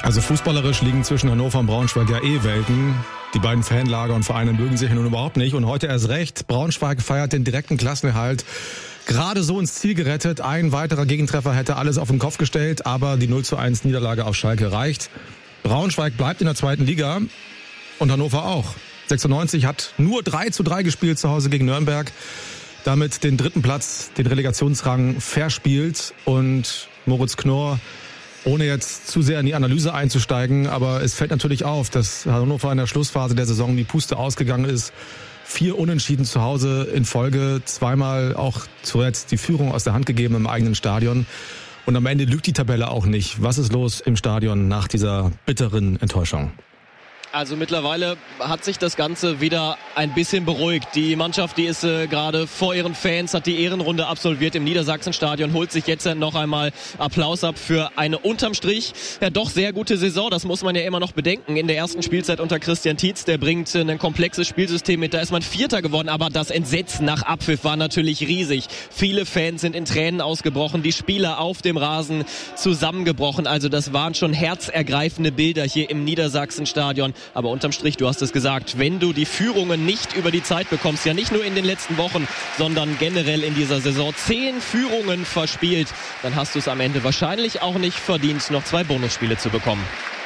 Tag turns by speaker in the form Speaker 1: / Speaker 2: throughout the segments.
Speaker 1: Also fußballerisch liegen zwischen Hannover und Braunschweig ja Welten. Die beiden Fanlager und Vereine mögen sich nun überhaupt nicht. Und heute erst recht. Braunschweig feiert den direkten Klassenerhalt. Gerade so ins Ziel gerettet. Ein weiterer Gegentreffer hätte alles auf den Kopf gestellt. Aber die 0:1 Niederlage auf Schalke reicht. Braunschweig bleibt in der zweiten Liga. Und Hannover auch. 96 hat nur 3:3 gespielt zu Hause gegen Nürnberg. Damit den dritten Platz, den Relegationsrang verspielt. Und Moritz Knorr, ohne jetzt zu sehr in die Analyse einzusteigen, aber es fällt natürlich auf, dass Hannover in der Schlussphase der Saison die Puste ausgegangen ist. 4 Unentschieden zu Hause in Folge, zweimal auch zuletzt die Führung aus der Hand gegeben im eigenen Stadion. Und am Ende lügt die Tabelle auch nicht. Was ist los im Stadion nach dieser bitteren Enttäuschung?
Speaker 2: Also mittlerweile hat sich das Ganze wieder ein bisschen beruhigt. Die Mannschaft, die ist gerade vor ihren Fans, hat die Ehrenrunde absolviert im Niedersachsenstadion, holt sich jetzt noch einmal Applaus ab für eine unterm Strich ja doch sehr gute Saison. Das muss man ja immer noch bedenken. In der ersten Spielzeit unter Christian Tietz, der bringt ein komplexes Spielsystem mit. Da ist man Vierter geworden, aber das Entsetzen nach Abpfiff war natürlich riesig. Viele Fans sind in Tränen ausgebrochen, die Spieler auf dem Rasen zusammengebrochen. Also das waren schon herzergreifende Bilder hier im Niedersachsenstadion. Aber unterm Strich, du hast es gesagt, wenn du die Führungen nicht über die Zeit bekommst, ja nicht nur in den letzten Wochen, sondern generell in dieser Saison 10 Führungen verspielt, dann hast du es am Ende wahrscheinlich auch nicht verdient, noch 2 Bonusspiele zu bekommen.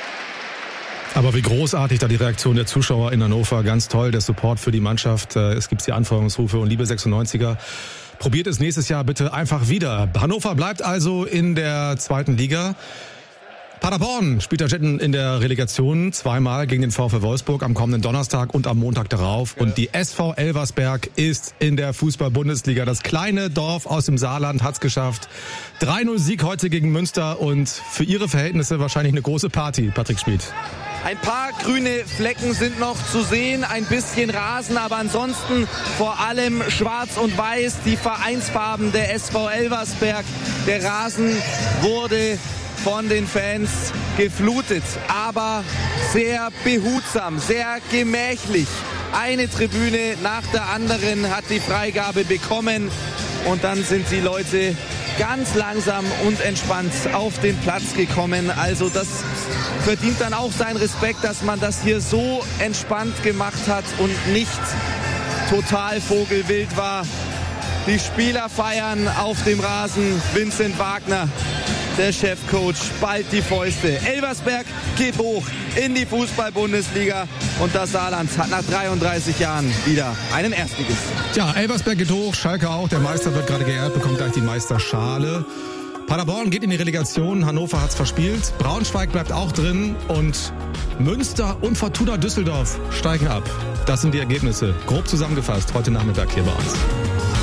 Speaker 1: Aber wie großartig da die Reaktion der Zuschauer in Hannover. Ganz toll, der Support für die Mannschaft. Es gibt die Anfeuerungsrufe und liebe 96er. Probiert es nächstes Jahr bitte einfach wieder. Hannover bleibt also in der zweiten Liga. Paderborn spielt der Jetten in der Relegation zweimal gegen den VfL Wolfsburg am kommenden Donnerstag und am Montag darauf. Und die SV Elversberg ist in der Fußball-Bundesliga. Das kleine Dorf aus dem Saarland hat's geschafft. 3:0 Sieg heute gegen Münster und für ihre Verhältnisse wahrscheinlich eine große Party, Patrick Schmid.
Speaker 3: Ein paar grüne Flecken sind noch zu sehen, ein bisschen Rasen, aber ansonsten vor allem schwarz und weiß, die Vereinsfarben der SV Elversberg. Der Rasen wurde von den Fans geflutet, aber sehr behutsam, sehr gemächlich. Eine Tribüne nach der anderen hat die Freigabe bekommen und dann sind die Leute ganz langsam und entspannt auf den Platz gekommen. Also das verdient dann auch seinen Respekt, dass man das hier so entspannt gemacht hat und nicht total vogelwild war. Die Spieler feiern auf dem Rasen. Vincent Wagner, der Chefcoach, ballt die Fäuste. Elversberg geht hoch in die Fußball-Bundesliga und das Saarland hat nach 33 Jahren wieder einen Erstligisten.
Speaker 1: Ja, Elversberg geht hoch, Schalke auch. Der Meister wird gerade geehrt, bekommt gleich die Meisterschale. Paderborn geht in die Relegation, Hannover hat's verspielt. Braunschweig bleibt auch drin und Münster und Fortuna Düsseldorf steigen ab. Das sind die Ergebnisse, grob zusammengefasst, heute Nachmittag hier bei uns.